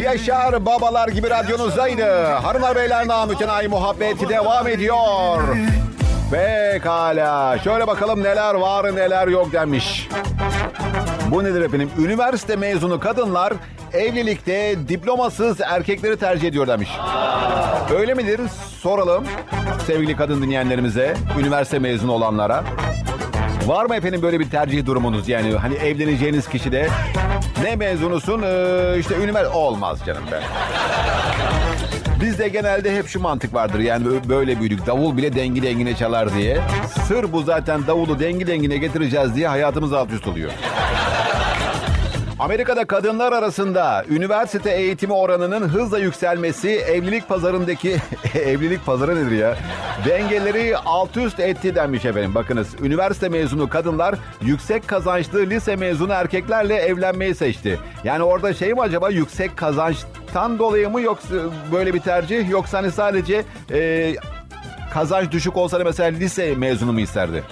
Yaşar Babalar gibi radyonuzdaydı. Hanımlar beyler, namütenayi muhabbeti devam ediyor. Pekala. Şöyle bakalım neler var neler yok denmiş. Bu nedir efendim? Üniversite mezunu kadınlar evlilikte diplomasız erkekleri tercih ediyor demiş. Öyle midir? Soralım sevgili kadın dinleyenlerimize, üniversite mezunu olanlara. Var mı efendim böyle bir tercih durumunuz? Yani hani evleneceğiniz kişi de ne mezunusun? İşte üniversite olmaz canım be. Bizde genelde hep şu mantık vardır. Yani böyle büyüdük. Davul bile dengi dengine çalar diye. Sır bu zaten, davulu dengi dengine getireceğiz diye hayatımız alt üst oluyor. Amerika'da kadınlar arasında üniversite eğitimi oranının hızla yükselmesi evlilik pazarındaki evlilik pazarı nedir ya? Dengeleri alt üst etti denmiş efendim. Bakınız, üniversite mezunu kadınlar yüksek kazançlı lise mezunu erkeklerle evlenmeyi seçti. Yani orada şey mi acaba, yüksek kazançtan dolayı mı yoksa böyle bir tercih, yoksa hani sadece kazanç düşük olsa da mesela lise mezunu mu isterdi?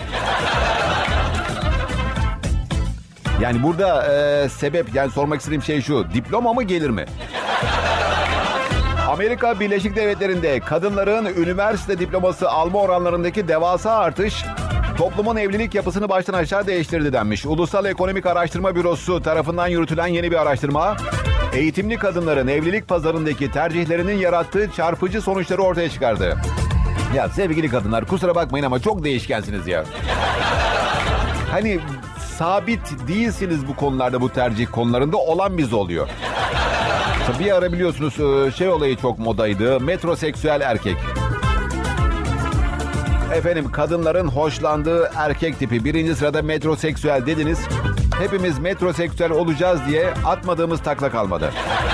Yani burada sebep, yani sormak istediğim şey şu: diploma mı gelir mi? Amerika Birleşik Devletleri'nde kadınların üniversite diploması alma oranlarındaki devasa artış toplumun evlilik yapısını baştan aşağı değiştirdi denmiş. Ulusal Ekonomik Araştırma Bürosu tarafından yürütülen yeni bir araştırma, eğitimli kadınların evlilik pazarındaki tercihlerinin yarattığı çarpıcı sonuçları ortaya çıkardı. Ya sevgili kadınlar, kusura bakmayın ama çok değişkensiniz ya. Hani sabit değilsiniz bu konularda, bu tercih konularında, olan biz oluyor. Bir ara biliyorsunuz şey olayı çok modaydı. Metroseksüel erkek. Efendim, kadınların hoşlandığı erkek tipi. Birinci sırada metroseksüel dediniz. Hepimiz metroseksüel olacağız diye atmadığımız takla kalmadı.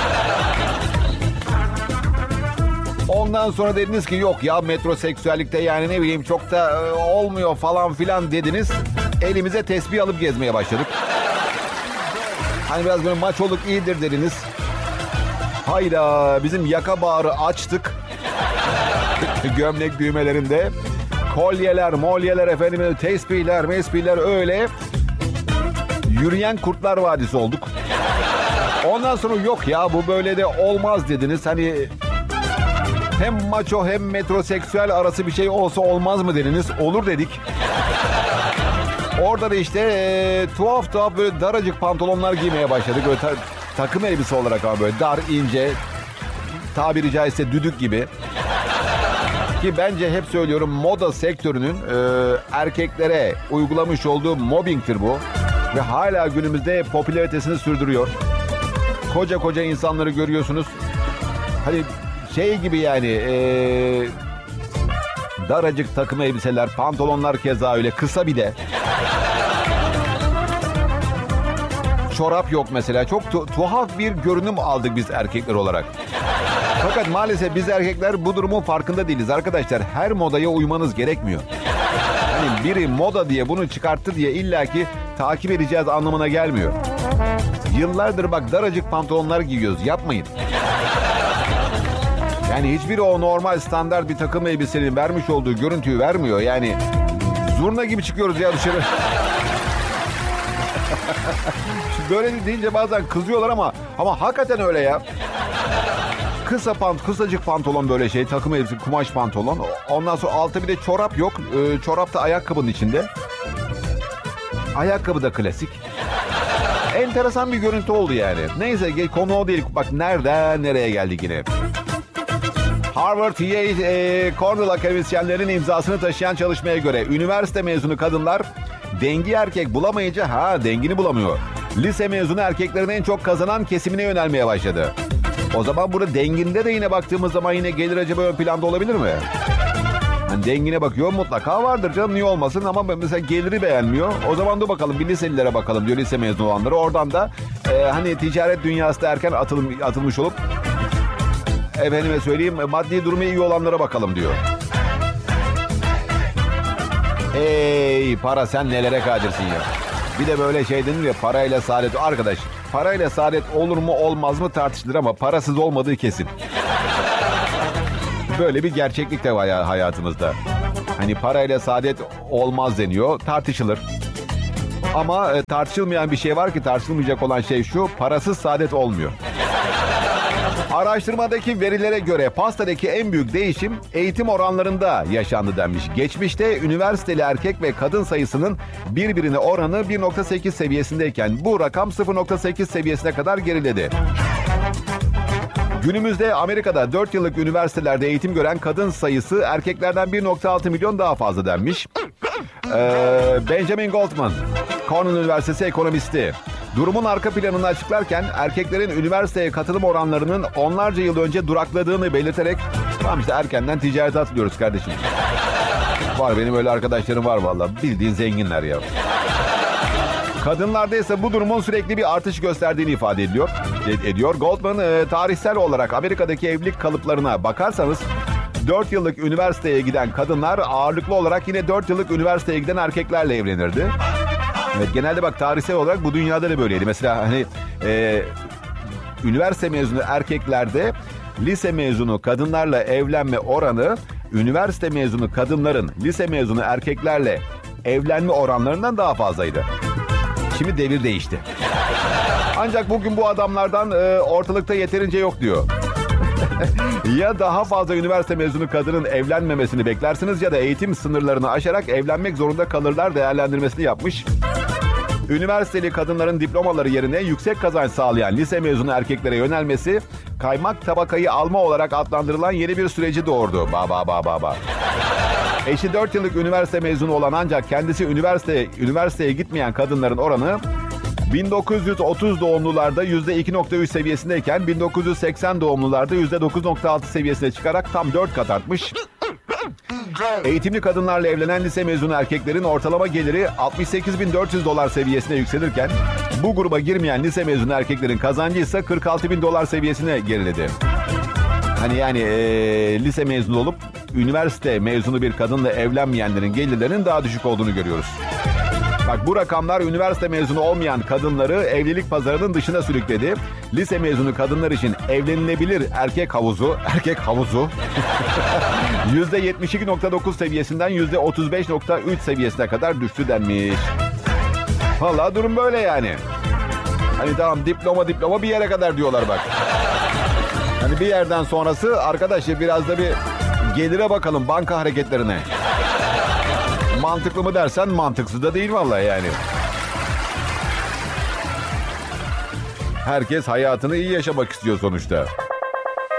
Ondan sonra dediniz ki yok ya, metroseksüellikte yani ne bileyim çok da olmuyor falan filan dediniz. Elimize tesbih alıp gezmeye başladık. Hani biraz böyle maçoluk iyidir dediniz. Hayda, bizim yaka bağrı açtık. Gömlek düğmelerinde. Kolyeler, molyeler efendim, tespihler öyle. Yürüyen Kurtlar Vadisi olduk. Ondan sonra yok ya, bu böyle de olmaz dediniz. Hani hem maço hem metroseksüel arası bir şey olsa olmaz mı dediniz. Olur dedik. Orada da işte tuhaf böyle daracık pantolonlar giymeye başladık. Böyle takım elbise olarak ama böyle dar, ince, tabiri caizse düdük gibi. Ki bence hep söylüyorum, moda sektörünün erkeklere uygulamış olduğu mobbingtir bu. Ve hala günümüzde popülaritesini sürdürüyor. Koca insanları görüyorsunuz. Hani şey gibi yani, daracık takım elbiseler, pantolonlar keza öyle kısa, bir de çorap yok mesela. Çok tuhaf bir görünüm aldık biz erkekler olarak. Fakat maalesef biz erkekler bu durumun farkında değiliz arkadaşlar. Her modaya uymanız gerekmiyor. Hani biri moda diye bunu çıkarttı diye illaki takip edeceğiz anlamına gelmiyor. Yıllardır bak daracık pantolonlar giyiyoruz. Yapmayın. Yani hiçbiri o normal standart bir takım elbisenin vermiş olduğu görüntüyü vermiyor. Yani zurna gibi çıkıyoruz ya dışarı. Böyle deyince bazen kızıyorlar ama hakikaten öyle ya. Kısacık pantolon, böyle şey, takım elbise, kumaş pantolon. Ondan sonra altta bir de çorap yok. Çorap da ayakkabının içinde. Ayakkabı da klasik. Enteresan bir görüntü oldu yani. Neyse, konu o değil. Bak nereden nereye geldik yine. Harvard Cornell akademisyenlerinin imzasını taşıyan çalışmaya göre üniversite mezunu kadınlar dengi erkek bulamayınca dengini bulamıyor. Lise mezunu erkeklerin en çok kazanan kesimine yönelmeye başladı. O zaman burada denginde de yine baktığımız zaman yine gelir acaba ön planda olabilir mi? Hani dengine bakıyor, mutlaka vardır canım, niye olmasın, ama mesela geliri beğenmiyor. O zaman da bakalım bir liselilere bakalım diyor, lise mezunu olanları. Oradan da hani ticaret dünyasında erken atılmış olup efendime söyleyeyim maddi durumu iyi olanlara bakalım diyor. Ey para, sen nelere kadirsin ya. Bir de böyle şey denir ya, parayla saadet. Arkadaş, parayla saadet olur mu olmaz mı tartışılır ama parasız olmadığı kesin. Böyle bir gerçeklik de var hayatımızda. Hani parayla saadet olmaz deniyor, tartışılır. Ama tartışılmayan bir şey var ki, tartışılmayacak olan şey şu: parasız saadet olmuyor. Araştırmadaki verilere göre pastadaki en büyük değişim eğitim oranlarında yaşandı denmiş. Geçmişte üniversiteli erkek ve kadın sayısının birbirine oranı 1.8 seviyesindeyken bu rakam 0.8 seviyesine kadar geriledi. Günümüzde Amerika'da 4 yıllık üniversitelerde eğitim gören kadın sayısı erkeklerden 1.6 milyon daha fazla denmiş. Benjamin Goldman, Cornell Üniversitesi ekonomisti. Durumun arka planını açıklarken erkeklerin üniversiteye katılım oranlarının onlarca yıl önce durakladığını belirterek tamam işte erkenden ticarete atılıyoruz kardeşim. Var benim öyle arkadaşlarım var vallahi bildiğin zenginler ya. Kadınlarda ise bu durumun sürekli bir artış gösterdiğini ifade ediyor. Goldman tarihsel olarak Amerika'daki evlilik kalıplarına bakarsanız 4 yıllık üniversiteye giden kadınlar ağırlıklı olarak yine 4 yıllık üniversiteye giden erkeklerle evlenirdi. Evet, genelde bak tarihsel olarak bu dünyada da böyleydi. Mesela hani üniversite mezunu erkeklerde lise mezunu kadınlarla evlenme oranı üniversite mezunu kadınların lise mezunu erkeklerle evlenme oranlarından daha fazlaydı. Şimdi devir değişti. Ancak bugün bu adamlardan ortalıkta yeterince yok diyor. Ya daha fazla üniversite mezunu kadının evlenmemesini beklersiniz ya da eğitim sınırlarını aşarak evlenmek zorunda kalırlar değerlendirmesini yapmış. Üniversiteli kadınların diplomaları yerine yüksek kazanç sağlayan lise mezunu erkeklere yönelmesi kaymak tabakayı alma olarak adlandırılan yeni bir süreci doğurdu. Eşi 4 yıllık üniversite mezunu olan ancak kendisi üniversiteye gitmeyen kadınların oranı 1930 doğumlularda %2.3 seviyesindeyken 1980 doğumlularda %9.6 seviyesine çıkarak tam 4 kat artmış. Eğitimli kadınlarla evlenen lise mezunu erkeklerin ortalama geliri $68.400 seviyesine yükselirken bu gruba girmeyen lise mezunu erkeklerin kazancı ise $46.000 seviyesine geriledi. Hani yani lise mezunu olup üniversite mezunu bir kadınla evlenmeyenlerin gelirlerinin daha düşük olduğunu görüyoruz. Bak bu rakamlar üniversite mezunu olmayan kadınları evlilik pazarının dışına sürükledi. Lise mezunu kadınlar için evlenilebilir erkek havuzu %72.9 seviyesinden %35.3 seviyesine kadar düştü denmiş. Vallahi durum böyle yani. Hani tamam diploma bir yere kadar diyorlar bak. Hani bir yerden sonrası arkadaşlar biraz da bir gelire bakalım banka hareketlerine. Mantıklı mı dersen mantıksız da değil vallahi yani. Herkes hayatını iyi yaşamak istiyor sonuçta.